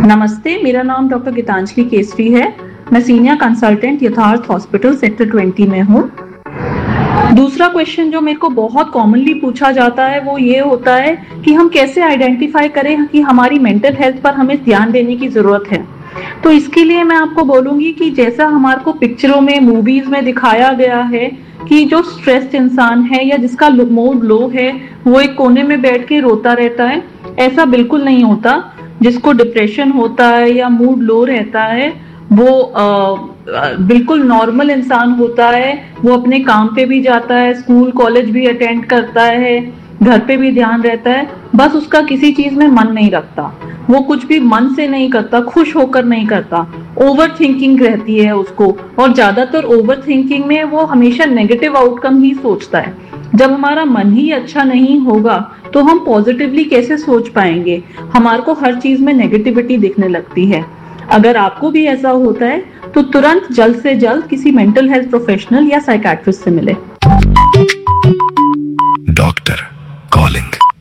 नमस्ते, मेरा नाम डॉक्टर गीतांजलि केसरी है। मैं सीनियर कंसल्टेंट यथार्थ हॉस्पिटल सेक्टर 20 में हूँ। दूसरा क्वेश्चन जो मेरे को बहुत कॉमनली पूछा जाता है वो ये होता है कि हम कैसे आइडेंटिफाई करें कि हमारी मेंटल हेल्थ पर हमें ध्यान देने की जरूरत है। तो इसके लिए मैं आपको बोलूंगी कि जैसा हमारे को पिक्चरों में, मूवीज में दिखाया गया है कि जो स्ट्रेस्ड इंसान है या जिसका मूड लो है वो एक कोने में बैठ के रोता रहता है, ऐसा बिल्कुल नहीं होता। जिसको डिप्रेशन होता है या मूड लो रहता है वो बिल्कुल नॉर्मल इंसान होता है। वो अपने काम पे भी जाता है, स्कूल कॉलेज भी अटेंड करता है, घर पे भी ध्यान रहता है, बस उसका किसी चीज में मन नहीं रखता। वो कुछ भी मन से नहीं करता, खुश होकर नहीं करता। ओवर थिंकिंग रहती है उसको, और ज्यादातर ओवर थिंकिंग में वो हमेशा नेगेटिव आउटकम ही सोचता है। जब हमारा मन ही अच्छा नहीं होगा तो हम पॉजिटिवली कैसे सोच पाएंगे? हमारे को हर चीज में नेगेटिविटी दिखने लगती है। अगर आपको भी ऐसा होता है तो तुरंत जल्द से जल्द किसी मेंटल हेल्थ प्रोफेशनल या साइकियाट्रिस्ट से मिले। Doctor calling.